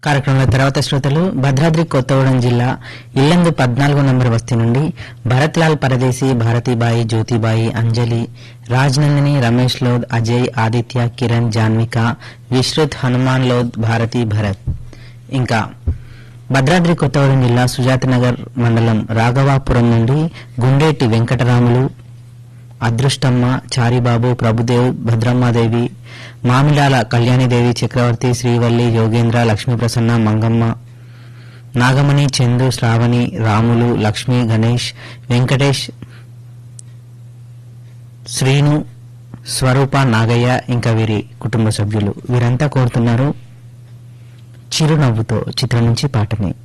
కార్యక్రమంలో తర్వాత శ్రోతలు భద్రాద్రి కొత్తగూడెం జిల్లా ఇల్లందు 14 నంబర్ వస్తీ నుండి భరత్లాల్ పరదేశీ, భారతీబాయి, జ్యోతిబాయి, అంజలి, రాజ్నందిని, రమేష్ లోద్, అజయ్, ఆదిత్య, కిరణ్, జాన్విక, విశ్రుత్, హనుమాన్ లోద్, భారతి, భరత్. ఇంకా భద్రాద్రి కొత్తగూడెం జిల్లా సుజాతనగర్ మండలం రాఘవాపురం నుండి గుండేటి వెంకటరాములు, అదృష్టమ్మ, చారిబాబు, ప్రభుదేవ్, భద్రమ్మాదేవి, మామిడాల కళ్యాణిదేవి, చక్రవర్తి, శ్రీవల్లి, యోగేంద్ర, లక్ష్మీప్రసన్న, మంగమ్మ, నాగమణి, చందు, శ్రావణి, రాములు, లక్ష్మి, గణేష్, వెంకటేష్, శ్రీను, స్వరూప, నాగయ్య, ఇంకా వీరి కుటుంబ సభ్యులు వీరంతా కోరుతున్నారు చిరునవ్వుతో చిత్రం నుంచి పాటని.